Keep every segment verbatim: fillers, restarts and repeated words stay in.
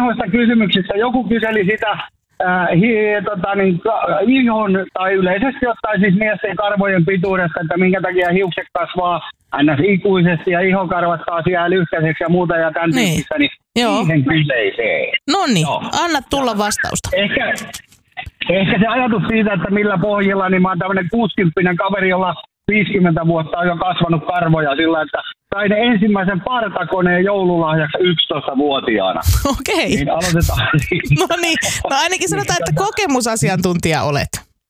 vanhoista kysymyksistä. Joku kyseli sitä äh, hi, tota, niin, ihon tai yleisesti ottaen siis miesten karvojen pituudesta, että minkä takia hiukset kasvaa aina ikuisesti ja ihokarvat taas jää lyhkäiseksi ja muuta ja tämän niin. tyyppistä, niin Joo. siihen kyseiseen. Noniin, anna tulla vastausta. Ehkä, ehkä se ajatus siitä, että millä pohjilla, niin mä oon tämmönen kuusikymppinen kaveri, jolla viisikymmentä vuotta on jo kasvanut karvoja sillä, että sain ensimmäisen partakoneen joululahjaksi yksitoistavuotiaana. Okei. Niin aloitetaan. No niin, no ainakin sanotaan, että kokemusasiantuntija olet.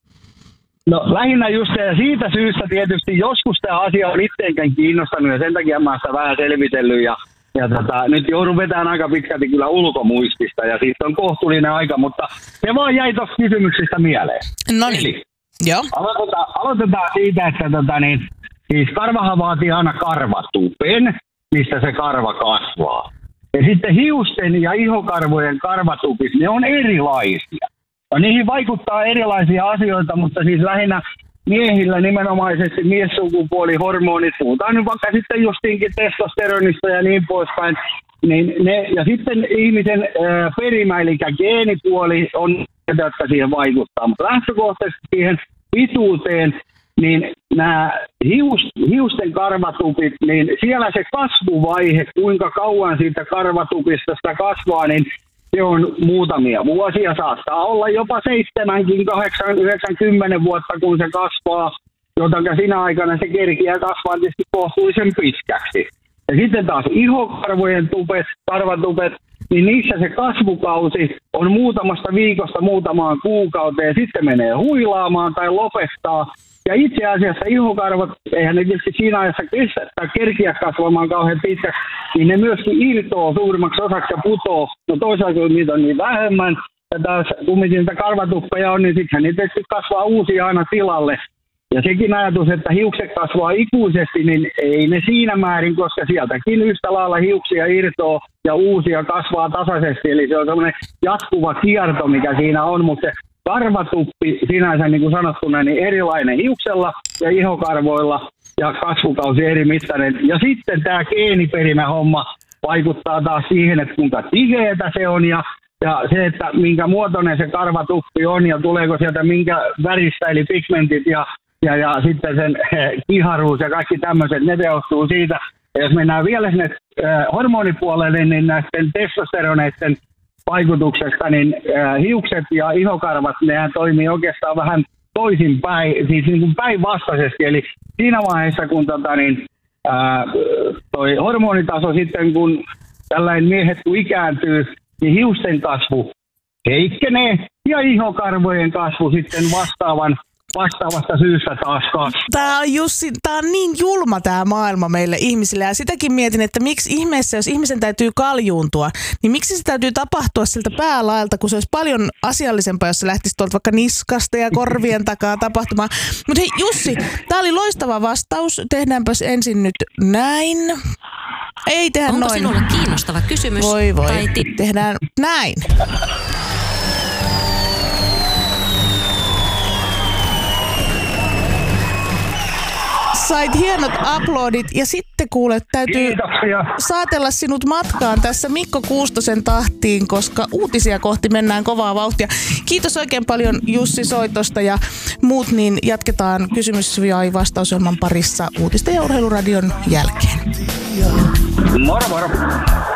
No lähinnä just ja siitä syystä tietysti joskus tämä asia on itteenkään kiinnostanut ja sen takia mä oon sitä vähän selvitellyt ja, ja tota, nyt joudun vetämään aika pitkälti kyllä ulkomuistista ja siitä on kohtuullinen aika, mutta se vaan jäi tuossa kysymyksistä mieleen. No niin, joo. Aloitetaan, aloitetaan siitä, että tota, niin, siis karvahan vaatii aina karvatupen, mistä se karva kasvaa. Ja sitten hiusten ja ihokarvojen karvatupit, ne on erilaisia. No, niihin vaikuttaa erilaisia asioita, mutta siis lähinnä miehillä nimenomaisesti miessukupuolihormonit, puhutaan nyt vaikka sitten justiinkin testosteronista ja niin poispäin, niin ne, ja sitten ihmisen ää, perimä, eli geenipuoli on, jotka siihen vaikuttaa, mutta lähtökohtaisesti siihen pituuteen, niin nämä hius, hiusten karvatupit, niin siellä se kasvuvaihe, kuinka kauan siitä karvatupista sitä kasvaa, niin se on muutamia vuosia, saattaa olla jopa seitsemänkin, kahdeksan, yhdeksän, kymmenen vuotta, kun se kasvaa, jotenka siinä aikana se kerkiää kasvaa tietysti kohtuullisen pitkäksi. Ja sitten taas ihokarvojen tupet, karvatupet, niin niissä se kasvukausi on muutamasta viikosta muutamaan kuukauteen, sitten menee huilaamaan tai lopettaa. Ja itse asiassa ihokarvot, eihän ne tietysti siinä ajassa kestä tai kerkiä kasvamaan kauhean pitkäksi, niin ne myöskin irtoo suurimmaksi osaksi ja putoo. No toisaalta kun niitä on niin vähemmän, ja taas kun niitä karvatuppeja on, niin sitten niitä kasvaa uusia aina tilalle. Ja sekin ajatus, että hiukset kasvaa ikuisesti, niin ei ne siinä määrin, koska sieltäkin yhtä lailla hiuksia irtoo ja uusia kasvaa tasaisesti. Eli se on semmoinen jatkuva kierto, mikä siinä on, mutta se karvatuppi sinänsä, niin kuin sanottuna, niin erilainen hiuksella ja ihokarvoilla ja kasvukausi eri mittainen. Ja sitten tämä geeniperimähomma vaikuttaa taas siihen, että kuinka tiheätä se on ja, ja se, että minkä muotoinen se karvatuppi on ja tuleeko sieltä minkä väristä, eli pigmentit ja, ja, ja sitten sen kiharuus ja kaikki tämmöiset, ne teostuu siitä. Ja jos mennään vielä sinne äh, hormonipuolelle, niin näiden testosteroneiden vaikutuksesta, niin äh, hiukset ja ihokarvat, nehän toimii oikeastaan vähän toisinpäin, siis niin kuin päinvastaisesti. Eli siinä vaiheessa, kun tota, niin, äh, toi hormonitaso sitten, kun tällainen miehet kun ikääntyy, niin hiusten kasvu heikkenee ja ihokarvojen kasvu sitten vastaavan vastaavasta syystä taas kasvaa. Tämä on Jussi, tämä on niin julma tämä maailma meille ihmisille ja sitäkin mietin, että miksi ihmeessä, jos ihmisen täytyy kaljuuntua, niin miksi se täytyy tapahtua siltä päälaelta, kun se olisi paljon asiallisempaa, jos se lähtisi tuolta vaikka niskasta ja korvien takaa tapahtumaan. Mutta hei Jussi, tämä oli loistava vastaus. Tehdäänpäs ensin nyt näin. Ei tehdä Onko noin. sinulle kiinnostava kysymys? Voi voi, tai tip- tehdään näin. Sait hienot uploadit ja sitten kuule, täytyy Kiitoksia. saatella sinut matkaan tässä Mikko Kuustosen tahtiin, koska uutisia kohti mennään kovaa vauhtia. Kiitos oikein paljon Jussi soitosta ja muut, niin jatketaan kysymys- ja vastausohjelman parissa uutisten ja urheiluradion jälkeen. Moro moro.